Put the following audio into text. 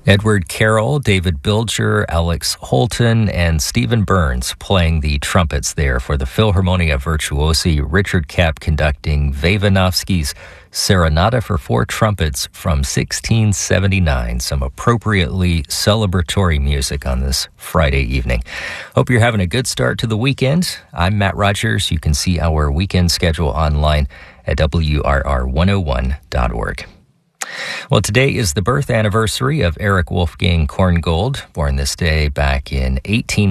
Edward Carroll, David Bilger, Alex Holton, and Stephen Burns playing the trumpets there for the Philharmonia Virtuosi, Richard Kapp conducting Vavinovsky's Serenata for Four Trumpets from 1679. Some appropriately celebratory music on this Friday evening. Hope you're having a good start to the weekend. I'm Matt Rogers. You can see our weekend schedule online at WRR101.org. Well, today is the birth anniversary of Erich Wolfgang Korngold, born this day back in